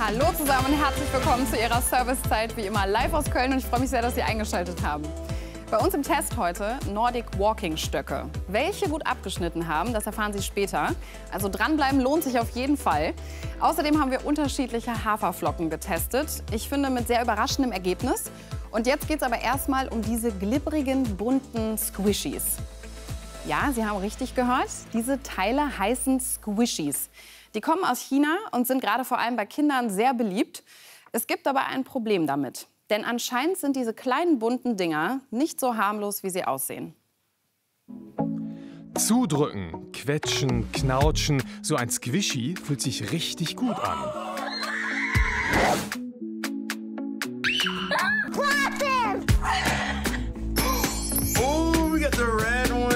Hallo zusammen und herzlich willkommen zu Ihrer Servicezeit, wie immer live aus Köln, und ich freue mich sehr, dass Sie eingeschaltet haben. Bei uns im Test heute Nordic Walking Stöcke. Welche gut abgeschnitten haben, das erfahren Sie später. Also dranbleiben lohnt sich auf jeden Fall. Außerdem haben wir unterschiedliche Haferflocken getestet. Ich finde, mit sehr überraschendem Ergebnis. Und jetzt geht es aber erstmal um diese glibberigen, bunten Squishies. Ja, Sie haben richtig gehört. Diese Teile heißen Squishies. Die kommen aus China und sind gerade vor allem bei Kindern sehr beliebt. Es gibt aber ein Problem damit. Denn anscheinend sind diese kleinen bunten Dinger nicht so harmlos, wie sie aussehen. Zudrücken, quetschen, knautschen, so ein Squishy fühlt sich richtig gut an. Oh, we got the red one.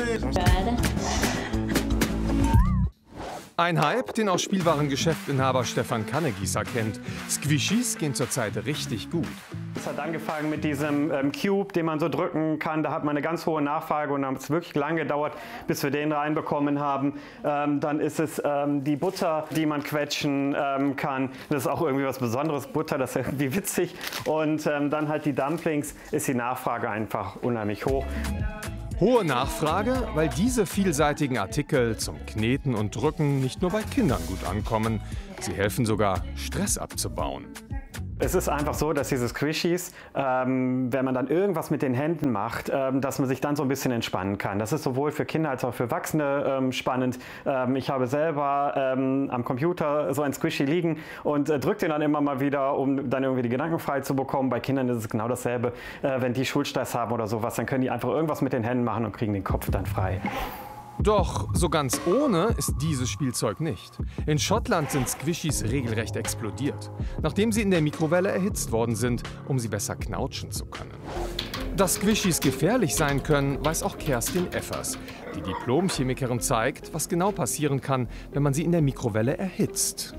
Ein Hype, den auch Spielwarengeschäftsinhaber Stefan Kannegießer kennt. Squishies gehen zurzeit richtig gut. Es hat angefangen mit diesem Cube, den man so drücken kann. Da hat man eine ganz hohe Nachfrage und dann hat es wirklich lange gedauert, bis wir den reinbekommen haben. Dann ist es die Butter, die man quetschen kann. Das ist auch irgendwie was Besonderes. Butter, das ist irgendwie witzig. Und dann halt die Dumplings, ist die Nachfrage einfach unheimlich hoch. Hohe Nachfrage, weil diese vielseitigen Artikel zum Kneten und Drücken nicht nur bei Kindern gut ankommen. Sie helfen sogar, Stress abzubauen. Es ist einfach so, dass diese Squishies, wenn man dann irgendwas mit den Händen macht, dass man sich dann so ein bisschen entspannen kann. Das ist sowohl für Kinder als auch für Erwachsene spannend. Ich habe selber am Computer so ein Squishy liegen und drücke den dann immer mal wieder, um dann irgendwie die Gedanken frei zu bekommen. Bei Kindern ist es genau dasselbe. Wenn die Schulstress haben oder sowas, dann können die einfach irgendwas mit den Händen machen und kriegen den Kopf dann frei. Doch so ganz ohne ist dieses Spielzeug nicht. In Schottland sind Squishies regelrecht explodiert, nachdem sie in der Mikrowelle erhitzt worden sind, um sie besser knautschen zu können. Dass Squishies gefährlich sein können, weiß auch Kerstin Effers. Die Diplom-Chemikerin zeigt, was genau passieren kann, wenn man sie in der Mikrowelle erhitzt.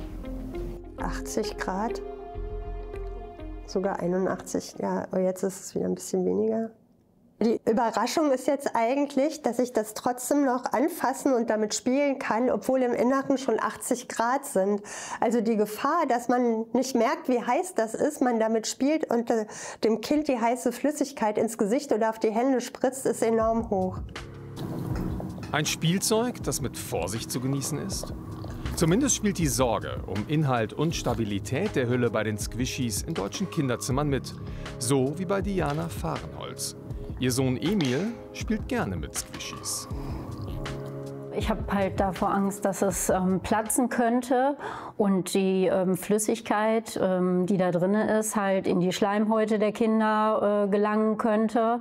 80 Grad, sogar 81, ja, jetzt ist es wieder ein bisschen weniger. Die Überraschung ist jetzt eigentlich, dass ich das trotzdem noch anfassen und damit spielen kann, obwohl im Inneren schon 80 Grad sind. Also die Gefahr, dass man nicht merkt, wie heiß das ist, man damit spielt und dem Kind die heiße Flüssigkeit ins Gesicht oder auf die Hände spritzt, ist enorm hoch. Ein Spielzeug, das mit Vorsicht zu genießen ist? Zumindest spielt die Sorge um Inhalt und Stabilität der Hülle bei den Squishies in deutschen Kinderzimmern mit. So wie bei Diana Fahrenholz. Ihr Sohn Emil spielt gerne mit Squishies. Ich habe halt davor Angst, dass es platzen könnte und die Flüssigkeit, die da drin ist, halt in die Schleimhäute der Kinder gelangen könnte.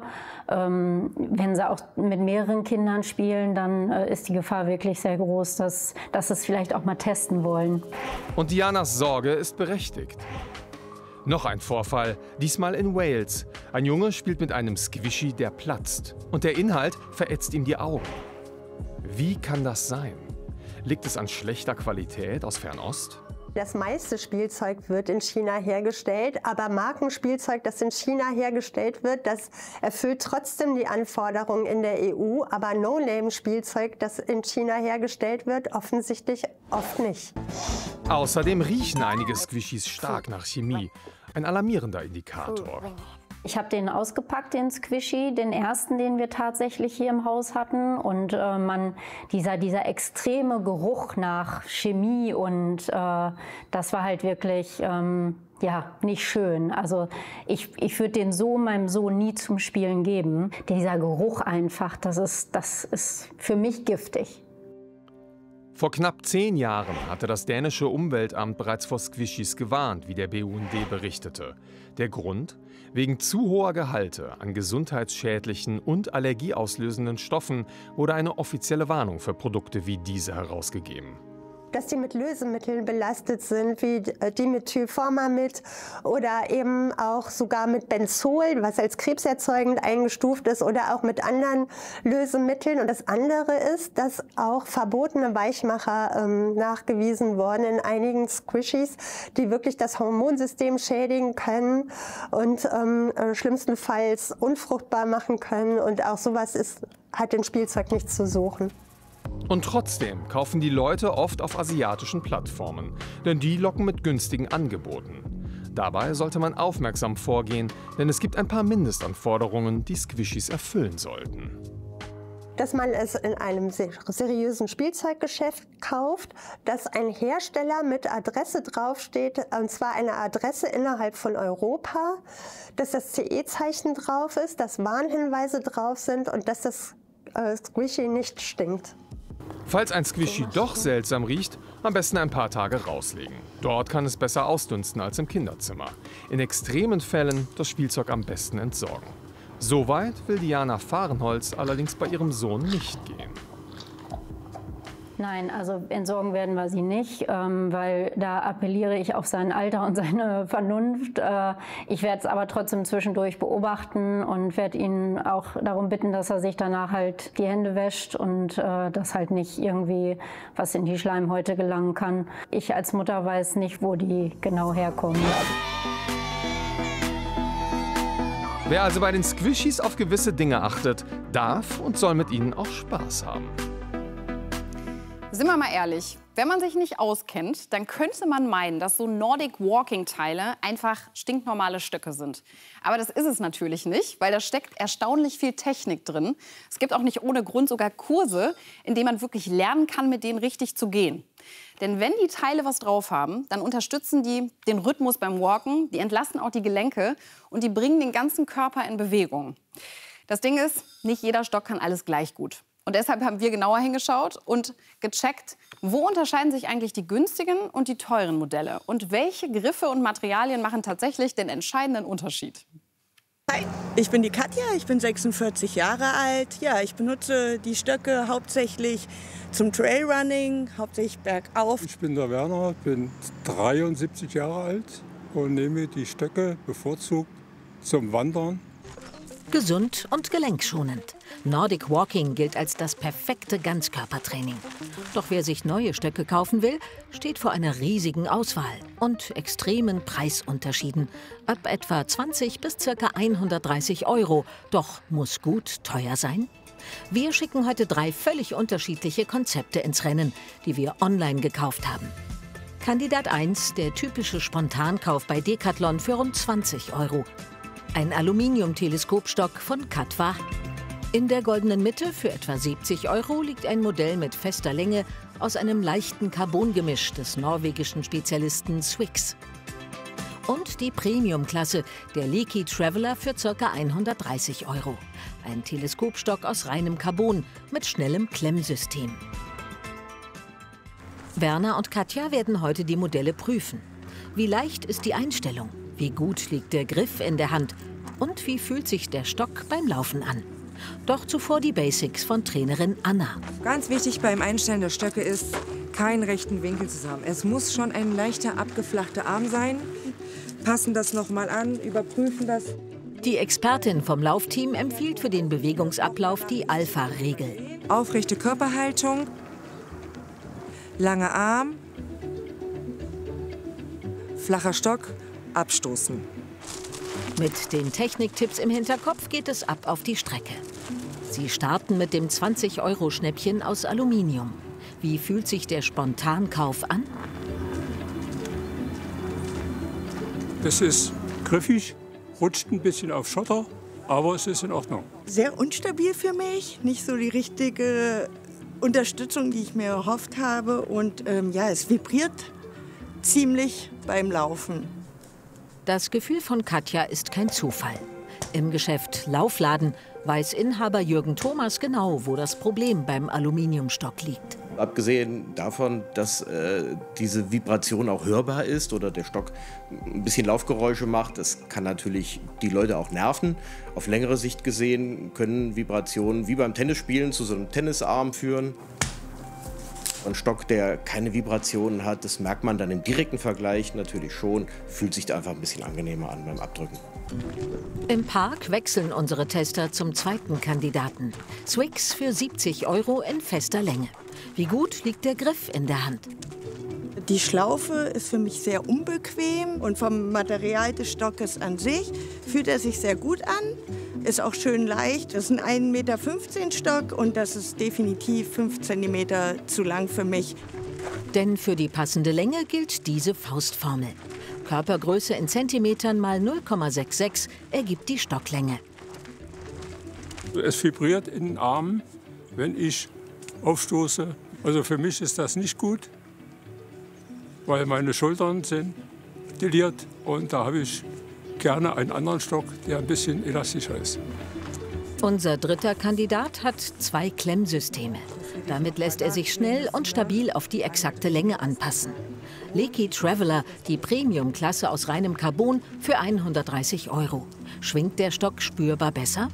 Wenn sie auch mit mehreren Kindern spielen, dann ist die Gefahr wirklich sehr groß, dass sie es vielleicht auch mal testen wollen. Und Dianas Sorge ist berechtigt. Noch ein Vorfall, diesmal in Wales. Ein Junge spielt mit einem Squishy, der platzt. Und der Inhalt verätzt ihm die Augen. Wie kann das sein? Liegt es an schlechter Qualität aus Fernost? Das meiste Spielzeug wird in China hergestellt, aber Markenspielzeug, das in China hergestellt wird, das erfüllt trotzdem die Anforderungen in der EU. Aber No-Name-Spielzeug, das in China hergestellt wird, offensichtlich oft nicht. Außerdem riechen einige Squishies stark nach Chemie. Ein alarmierender Indikator. Ich habe den ausgepackt, den Squishy, den ersten, den wir tatsächlich hier im Haus hatten. Und dieser extreme Geruch nach Chemie und das war halt wirklich ja, nicht schön. Also ich würde den so meinem Sohn nie zum Spielen geben. Dieser Geruch einfach, das ist für mich giftig. Vor knapp 10 Jahren hatte das dänische Umweltamt bereits vor Squishies gewarnt, wie der BUND berichtete. Der Grund? Wegen zu hoher Gehalte an gesundheitsschädlichen und allergieauslösenden Stoffen wurde eine offizielle Warnung für Produkte wie diese herausgegeben. Dass die mit Lösemitteln belastet sind, wie Dimethylformamid oder eben auch sogar mit Benzol, was als krebserzeugend eingestuft ist, oder auch mit anderen Lösemitteln. Und das andere ist, dass auch verbotene Weichmacher nachgewiesen wurden in einigen Squishies, die wirklich das Hormonsystem schädigen können und schlimmstenfalls unfruchtbar machen können. Und auch sowas hat in Spielzeug nichts zu suchen. Und trotzdem kaufen die Leute oft auf asiatischen Plattformen, denn die locken mit günstigen Angeboten. Dabei sollte man aufmerksam vorgehen, denn es gibt ein paar Mindestanforderungen, die Squishies erfüllen sollten. Dass man es in einem seriösen Spielzeuggeschäft kauft, dass ein Hersteller mit Adresse draufsteht, und zwar eine Adresse innerhalb von Europa, dass das CE-Zeichen drauf ist, dass Warnhinweise drauf sind und dass das Squishy nicht stinkt. Falls ein Squishy doch seltsam riecht, am besten ein paar Tage rauslegen. Dort kann es besser ausdünsten als im Kinderzimmer. In extremen Fällen das Spielzeug am besten entsorgen. So weit will Diana Fahrenholz allerdings bei ihrem Sohn nicht gehen. Nein, also entsorgen werden wir sie nicht, weil da appelliere ich auf sein Alter und seine Vernunft. Ich werde es aber trotzdem zwischendurch beobachten und werde ihn auch darum bitten, dass er sich danach halt die Hände wäscht und dass halt nicht irgendwie was in die Schleimhäute gelangen kann. Ich als Mutter weiß nicht, wo die genau herkommen. Wer also bei den Squishies auf gewisse Dinge achtet, darf und soll mit ihnen auch Spaß haben. Sind wir mal ehrlich, wenn man sich nicht auskennt, dann könnte man meinen, dass so Nordic Walking Teile einfach stinknormale Stöcke sind. Aber das ist es natürlich nicht, weil da steckt erstaunlich viel Technik drin. Es gibt auch nicht ohne Grund sogar Kurse, in denen man wirklich lernen kann, mit denen richtig zu gehen. Denn wenn die Teile was drauf haben, dann unterstützen die den Rhythmus beim Walken, die entlasten auch die Gelenke und die bringen den ganzen Körper in Bewegung. Das Ding ist, nicht jeder Stock kann alles gleich gut. Und deshalb haben wir genauer hingeschaut und gecheckt, wo unterscheiden sich eigentlich die günstigen und die teuren Modelle? Und welche Griffe und Materialien machen tatsächlich den entscheidenden Unterschied? Hi, ich bin die Katja, ich bin 46 Jahre alt. Ja, ich benutze die Stöcke hauptsächlich zum Trailrunning, hauptsächlich bergauf. Ich bin der Werner, bin 73 Jahre alt und nehme die Stöcke bevorzugt zum Wandern. Gesund und gelenkschonend. Nordic Walking gilt als das perfekte Ganzkörpertraining. Doch wer sich neue Stöcke kaufen will, steht vor einer riesigen Auswahl und extremen Preisunterschieden. Ab etwa 20 bis ca. 130 €. Doch muss gut teuer sein? Wir schicken heute 3 völlig unterschiedliche Konzepte ins Rennen, die wir online gekauft haben. Kandidat 1, der typische Spontankauf bei Decathlon für rund 20 €. Ein Aluminium-Teleskopstock von Katwa. In der goldenen Mitte für etwa 70 € liegt ein Modell mit fester Länge aus einem leichten Carbongemisch des norwegischen Spezialisten Swix. Und die Premium-Klasse, der Leaky Traveler für ca. 130 €. Ein Teleskopstock aus reinem Carbon mit schnellem Klemmsystem. Werner und Katja werden heute die Modelle prüfen. Wie leicht ist die Einstellung? Wie gut liegt der Griff in der Hand? Und wie fühlt sich der Stock beim Laufen an? Doch zuvor die Basics von Trainerin Anna. Ganz wichtig beim Einstellen der Stöcke ist, keinen rechten Winkel zu haben. Es muss schon ein leichter abgeflachter Arm sein. Passen das nochmal an, überprüfen das. Die Expertin vom Laufteam empfiehlt für den Bewegungsablauf die Alpha-Regel. Aufrechte Körperhaltung, langer Arm, flacher Stock, abstoßen. Mit den Techniktipps im Hinterkopf geht es ab auf die Strecke. Sie starten mit dem 20-€-Schnäppchen aus Aluminium. Wie fühlt sich der Spontankauf an? Es ist griffig, rutscht ein bisschen auf Schotter, aber es ist in Ordnung. Sehr unstabil für mich, nicht so die richtige Unterstützung, die ich mir erhofft habe. Und ja, es vibriert ziemlich beim Laufen. Das Gefühl von Katja ist kein Zufall. Im Geschäft Laufladen weiß Inhaber Jürgen Thomas genau, wo das Problem beim Aluminiumstock liegt. Abgesehen davon, dass diese Vibration auch hörbar ist oder der Stock ein bisschen Laufgeräusche macht, das kann natürlich die Leute auch nerven. Auf längere Sicht gesehen können Vibrationen wie beim Tennisspielen zu so einem Tennisarm führen. Ein Stock, der keine Vibrationen hat, das merkt man dann im direkten Vergleich natürlich schon, fühlt sich da einfach ein bisschen angenehmer an beim Abdrücken. Im Park wechseln unsere Tester zum zweiten Kandidaten. Swix für 70 € in fester Länge. Wie gut liegt der Griff in der Hand? Die Schlaufe ist für mich sehr unbequem und vom Material des Stockes an sich fühlt er sich sehr gut an. ist auch schön leicht. Das ist ein 1,15 Meter Stock und das ist definitiv 5 Zentimeter zu lang für mich. Denn für die passende Länge gilt diese Faustformel. Körpergröße in Zentimetern mal 0,66 ergibt die Stocklänge. Es vibriert in den Armen, wenn ich aufstoße. Also für mich ist das nicht gut, weil meine Schultern sind deliert und da habe ich gerne einen anderen Stock, der ein bisschen elastischer ist. Unser dritter Kandidat hat 2 Klemmsysteme. Damit lässt er sich schnell und stabil auf die exakte Länge anpassen. Leki Traveler, die Premium-Klasse aus reinem Carbon, für 130 €. Schwingt der Stock spürbar besser?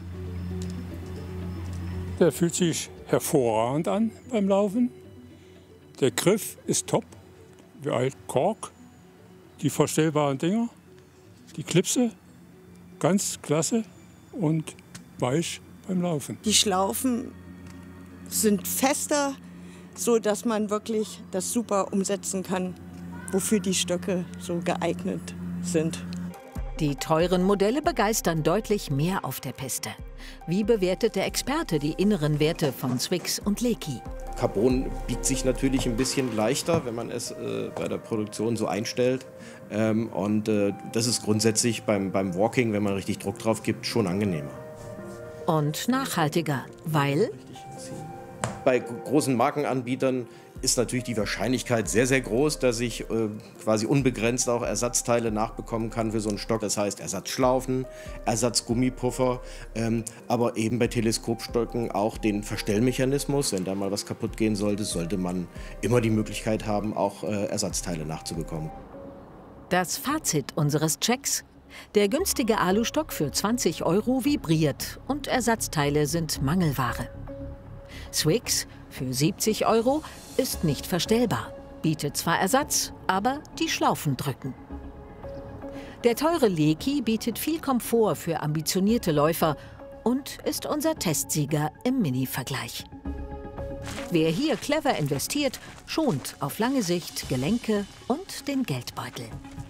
Der fühlt sich hervorragend an beim Laufen. Der Griff ist top, wie alt Kork. Die verstellbaren Dinger, die Klipse, ganz klasse und weich beim Laufen. Die Schlaufen sind fester, so dass man wirklich das super umsetzen kann, wofür die Stöcke so geeignet sind. Die teuren Modelle begeistern deutlich mehr auf der Piste. Wie bewertet der Experte die inneren Werte von Swix und Leki? Carbon biegt sich natürlich ein bisschen leichter, wenn man es bei der Produktion so einstellt. Das ist grundsätzlich beim Walking, wenn man richtig Druck drauf gibt, schon angenehmer. Und nachhaltiger, weil? Bei großen Markenanbietern ist natürlich die Wahrscheinlichkeit sehr, sehr groß, dass ich quasi unbegrenzt auch Ersatzteile nachbekommen kann für so einen Stock. Das heißt Ersatzschlaufen, Ersatzgummipuffer, aber eben bei Teleskopstöcken auch den Verstellmechanismus. Wenn da mal was kaputt gehen sollte, sollte man immer die Möglichkeit haben, auch Ersatzteile nachzubekommen. Das Fazit unseres Checks: Der günstige Alustock für 20 € vibriert und Ersatzteile sind Mangelware. Swix für 70 € ist nicht verstellbar, bietet zwar Ersatz, aber die Schlaufen drücken. Der teure Leki bietet viel Komfort für ambitionierte Läufer und ist unser Testsieger im Mini-Vergleich. Wer hier clever investiert, schont auf lange Sicht Gelenke und den Geldbeutel.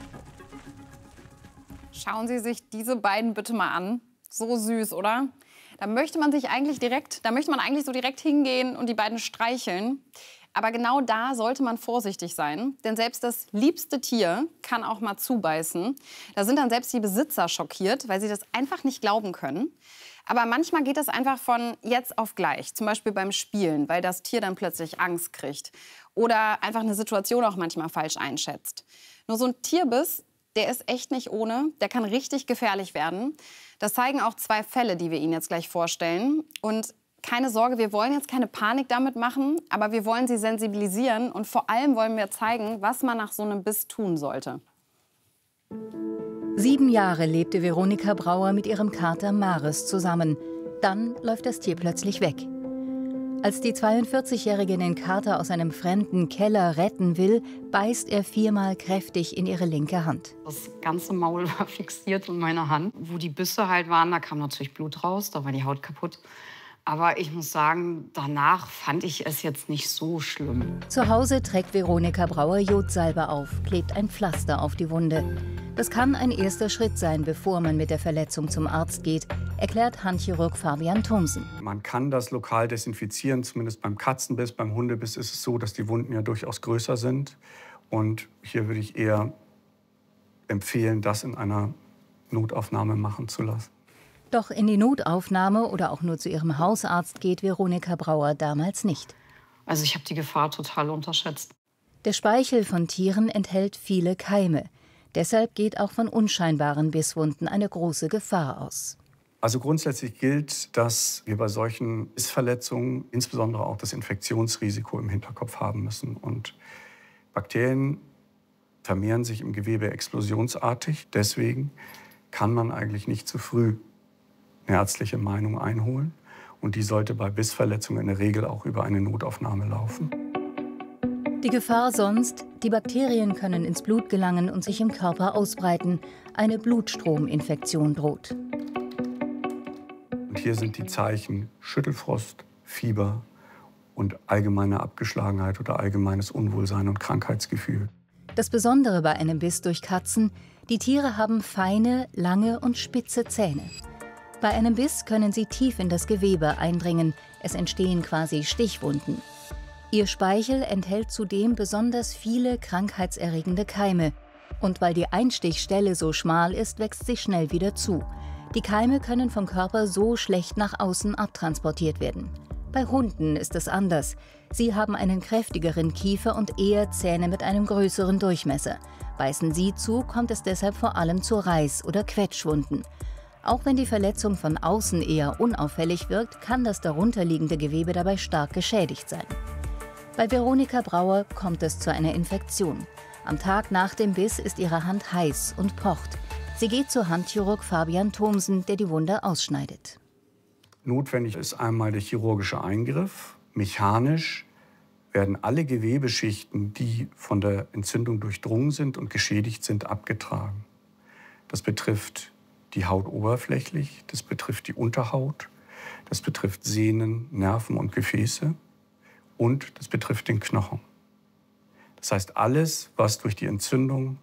Schauen Sie sich diese beiden bitte mal an. So süß, oder? Da möchte man eigentlich so direkt hingehen und die beiden streicheln. Aber genau da sollte man vorsichtig sein, denn selbst das liebste Tier kann auch mal zubeißen. Da sind dann selbst die Besitzer schockiert, weil sie das einfach nicht glauben können. Aber manchmal geht das einfach von jetzt auf gleich, zum Beispiel beim Spielen, weil das Tier dann plötzlich Angst kriegt oder einfach eine Situation auch manchmal falsch einschätzt. Nur so ein Tierbiss, der ist echt nicht ohne, der kann richtig gefährlich werden. Das zeigen auch 2 Fälle, die wir Ihnen jetzt gleich vorstellen. Und keine Sorge, wir wollen jetzt keine Panik damit machen, aber wir wollen Sie sensibilisieren und vor allem wollen wir zeigen, was man nach so einem Biss tun sollte. 7 Jahre lebte Veronika Brauer mit ihrem Kater Maris zusammen. Dann läuft das Tier plötzlich weg. Als die 42-Jährige den Kater aus einem fremden Keller retten will, beißt er 4-mal kräftig in ihre linke Hand. Das ganze Maul war fixiert in meiner Hand. Wo die Bisse halt waren, da kam natürlich Blut raus, da war die Haut kaputt. Aber ich muss sagen, danach fand ich es jetzt nicht so schlimm. Zu Hause trägt Veronika Brauer Jodsalbe auf, klebt ein Pflaster auf die Wunde. Das kann ein erster Schritt sein, bevor man mit der Verletzung zum Arzt geht, erklärt Handchirurg Fabian Thomsen. Man kann das lokal desinfizieren, zumindest beim Katzenbiss. Beim Hundebiss ist es so, dass die Wunden ja durchaus größer sind. Und hier würde ich eher empfehlen, das in einer Notaufnahme machen zu lassen. Doch in die Notaufnahme oder auch nur zu ihrem Hausarzt geht Veronika Brauer damals nicht. Also ich habe die Gefahr total unterschätzt. Der Speichel von Tieren enthält viele Keime. Deshalb geht auch von unscheinbaren Bisswunden eine große Gefahr aus. Also grundsätzlich gilt, dass wir bei solchen Bissverletzungen insbesondere auch das Infektionsrisiko im Hinterkopf haben müssen. Und Bakterien vermehren sich im Gewebe explosionsartig. Deswegen kann man eigentlich nicht zu früh eine ärztliche Meinung einholen. Und die sollte bei Bissverletzungen in der Regel auch über eine Notaufnahme laufen. Die Gefahr sonst: Die Bakterien können ins Blut gelangen und sich im Körper ausbreiten. Eine Blutstrominfektion droht. Und hier sind die Zeichen Schüttelfrost, Fieber und allgemeine Abgeschlagenheit oder allgemeines Unwohlsein und Krankheitsgefühl. Das Besondere bei einem Biss durch Katzen: Die Tiere haben feine, lange und spitze Zähne. Bei einem Biss können sie tief in das Gewebe eindringen. Es entstehen quasi Stichwunden. Ihr Speichel enthält zudem besonders viele krankheitserregende Keime. Und weil die Einstichstelle so schmal ist, wächst sie schnell wieder zu. Die Keime können vom Körper so schlecht nach außen abtransportiert werden. Bei Hunden ist es anders. Sie haben einen kräftigeren Kiefer und eher Zähne mit einem größeren Durchmesser. Beißen sie zu, kommt es deshalb vor allem zu Reiß- oder Quetschwunden. Auch wenn die Verletzung von außen eher unauffällig wirkt, kann das darunterliegende Gewebe dabei stark geschädigt sein. Bei Veronika Brauer kommt es zu einer Infektion. Am Tag nach dem Biss ist ihre Hand heiß und pocht. Sie geht zu Handchirurg Fabian Thomsen, der die Wunde ausschneidet. Notwendig ist einmal der chirurgische Eingriff. Mechanisch werden alle Gewebeschichten, die von der Entzündung durchdrungen sind und geschädigt sind, abgetragen. Das betrifft die Haut oberflächlich, das betrifft die Unterhaut, das betrifft Sehnen, Nerven und Gefäße und das betrifft den Knochen. Das heißt, alles, was durch die Entzündung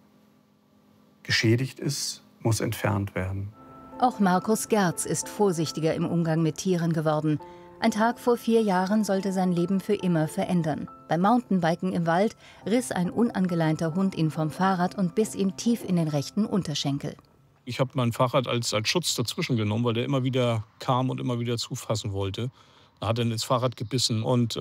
geschädigt ist, muss entfernt werden. Auch Markus Gerz ist vorsichtiger im Umgang mit Tieren geworden. Ein Tag vor 4 Jahren sollte sein Leben für immer verändern. Beim Mountainbiken im Wald riss ein unangeleinter Hund ihn vom Fahrrad und biss ihm tief in den rechten Unterschenkel. Ich habe mein Fahrrad als Schutz dazwischen genommen, weil der immer wieder kam und immer wieder zufassen wollte. Da hat er ins Fahrrad gebissen und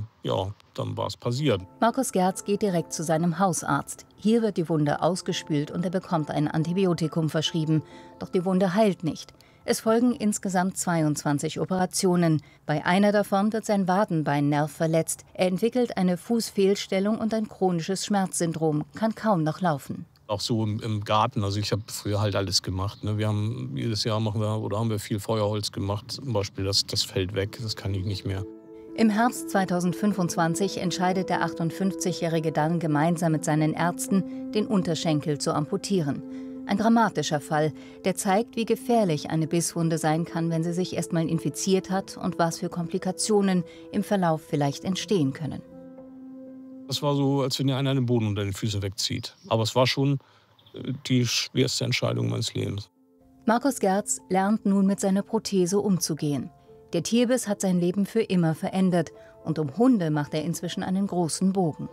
dann war es passiert. Markus Gerz geht direkt zu seinem Hausarzt. Hier wird die Wunde ausgespült und er bekommt ein Antibiotikum verschrieben. Doch die Wunde heilt nicht. Es folgen insgesamt 22 Operationen. Bei einer davon wird sein Wadenbeinnerv verletzt. Er entwickelt eine Fußfehlstellung und ein chronisches Schmerzsyndrom, kann kaum noch laufen. Auch so im Garten, also ich habe früher halt alles gemacht. Ne? Jedes Jahr haben wir viel Feuerholz gemacht. Zum Beispiel, das fällt weg, das kann ich nicht mehr. Im Herbst 2025 entscheidet der 58-Jährige dann gemeinsam mit seinen Ärzten, den Unterschenkel zu amputieren. Ein dramatischer Fall, der zeigt, wie gefährlich eine Bisswunde sein kann, wenn sie sich erst mal infiziert hat und was für Komplikationen im Verlauf vielleicht entstehen können. Das war so, als wenn dir einer den Boden unter den Füßen wegzieht. Aber es war schon die schwerste Entscheidung meines Lebens. Markus Gerz lernt nun mit seiner Prothese umzugehen. Der Tierbiss hat sein Leben für immer verändert und um Hunde macht er inzwischen einen großen Bogen.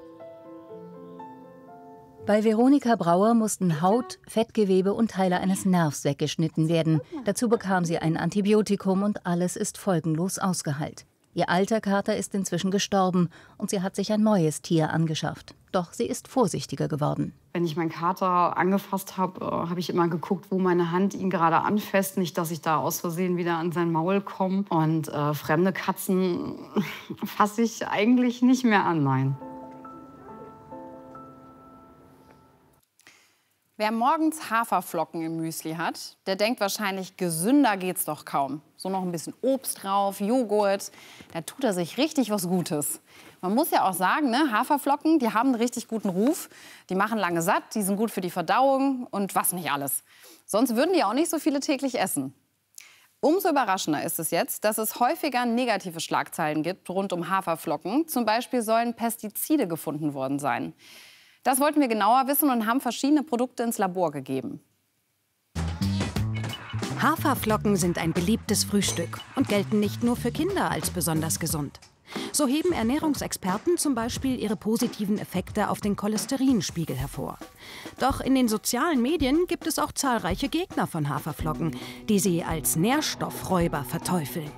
Bei Veronika Brauer mussten Haut, Fettgewebe und Teile eines Nervs weggeschnitten werden. Dazu bekam sie ein Antibiotikum und alles ist folgenlos ausgeheilt. Ihr alter Kater ist inzwischen gestorben und sie hat sich ein neues Tier angeschafft. Doch sie ist vorsichtiger geworden. Wenn ich meinen Kater angefasst habe, habe ich immer geguckt, wo meine Hand ihn gerade anfasst. Nicht, dass ich da aus Versehen wieder an sein Maul komme. Und fremde Katzen fasse ich eigentlich nicht mehr an, nein. Wer morgens Haferflocken im Müsli hat, der denkt wahrscheinlich, gesünder geht's doch kaum. So noch ein bisschen Obst drauf, Joghurt, da tut er sich richtig was Gutes. Man muss ja auch sagen, ne, Haferflocken, die haben einen richtig guten Ruf. Die machen lange satt, die sind gut für die Verdauung und was nicht alles. Sonst würden die auch nicht so viele täglich essen. Umso überraschender ist es jetzt, dass es häufiger negative Schlagzeilen gibt rund um Haferflocken. Zum Beispiel sollen Pestizide gefunden worden sein. Das wollten wir genauer wissen und haben verschiedene Produkte ins Labor gegeben. Haferflocken sind ein beliebtes Frühstück und gelten nicht nur für Kinder als besonders gesund. So heben Ernährungsexperten zum Beispiel ihre positiven Effekte auf den Cholesterinspiegel hervor. Doch in den sozialen Medien gibt es auch zahlreiche Gegner von Haferflocken, die sie als Nährstoffräuber verteufeln.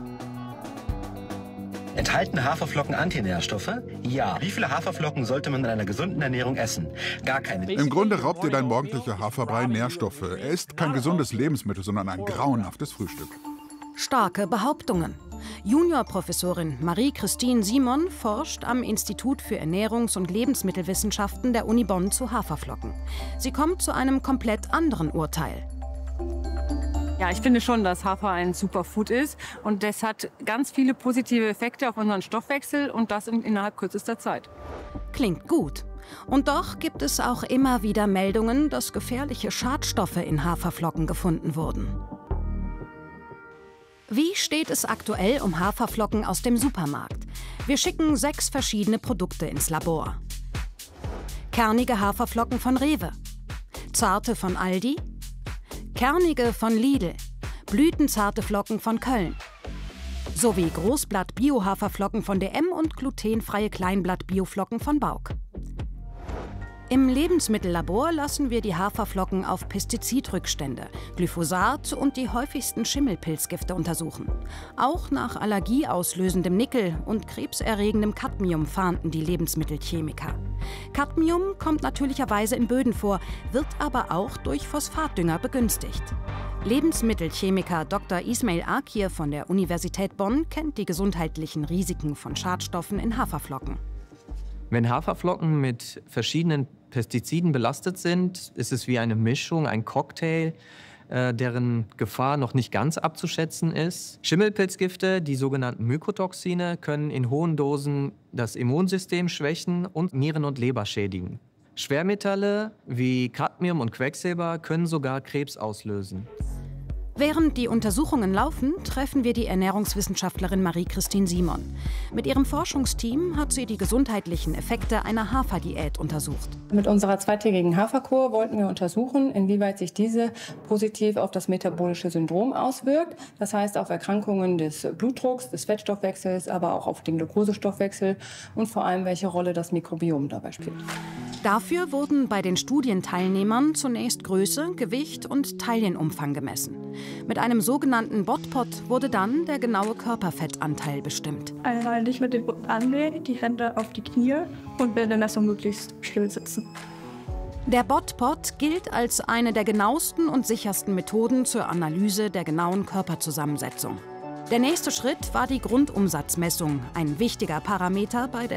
Enthalten Haferflocken Antinährstoffe? Ja. Wie viele Haferflocken sollte man in einer gesunden Ernährung essen? Gar keine. Im Grunde raubt dir dein morgendlicher Haferbrei Nährstoffe. Er ist kein gesundes Lebensmittel, sondern ein grauenhaftes Frühstück. Starke Behauptungen. Juniorprofessorin Marie-Christine Simon forscht am Institut für Ernährungs- und Lebensmittelwissenschaften der Uni Bonn zu Haferflocken. Sie kommt zu einem komplett anderen Urteil. Ja, ich finde schon, dass Hafer ein Superfood ist und das hat ganz viele positive Effekte auf unseren Stoffwechsel und das innerhalb kürzester Zeit. Klingt gut. Und doch gibt es auch immer wieder Meldungen, dass gefährliche Schadstoffe in Haferflocken gefunden wurden. Wie steht es aktuell um Haferflocken aus dem Supermarkt? Wir schicken 6 verschiedene Produkte ins Labor. Kernige Haferflocken von Rewe, zarte von Aldi, kernige von Lidl, blütenzarte Flocken von Köln sowie Großblatt-Bio-Haferflocken von DM und glutenfreie Kleinblatt-Bioflocken von Bauk. Im Lebensmittellabor lassen wir die Haferflocken auf Pestizidrückstände, Glyphosat und die häufigsten Schimmelpilzgifte untersuchen. Auch nach allergieauslösendem Nickel und krebserregendem Cadmium fahnden die Lebensmittelchemiker. Cadmium kommt natürlicherweise in Böden vor, wird aber auch durch Phosphatdünger begünstigt. Lebensmittelchemiker Dr. Ismail Akir von der Universität Bonn kennt die gesundheitlichen Risiken von Schadstoffen in Haferflocken. Wenn Haferflocken mit verschiedenen Pestiziden belastet sind, ist es wie eine Mischung, ein Cocktail, deren Gefahr noch nicht ganz abzuschätzen ist. Schimmelpilzgifte, die sogenannten Mykotoxine, können in hohen Dosen das Immunsystem schwächen und Nieren und Leber schädigen. Schwermetalle wie Cadmium und Quecksilber können sogar Krebs auslösen. Während die Untersuchungen laufen, treffen wir die Ernährungswissenschaftlerin Marie-Christine Simon. Mit ihrem Forschungsteam hat sie die gesundheitlichen Effekte einer Haferdiät untersucht. Mit unserer zweitägigen Haferkur wollten wir untersuchen, inwieweit sich diese positiv auf das metabolische Syndrom auswirkt. Das heißt auf Erkrankungen des Blutdrucks, des Fettstoffwechsels, aber auch auf den Glukosestoffwechsel und vor allem, welche Rolle das Mikrobiom dabei spielt. Dafür wurden bei den Studienteilnehmern zunächst Größe, Gewicht und Taillenumfang gemessen. Mit einem sogenannten Botpot wurde dann der genaue Körperfettanteil bestimmt. Einheitlich mit dem Rücken anlehnen, die Hände auf die Knie und bei der Messung möglichst still sitzen. Der Botpot gilt als eine der genauesten und sichersten Methoden zur Analyse der genauen Körperzusammensetzung. Der nächste Schritt war die Grundumsatzmessung, ein wichtiger Parameter bei der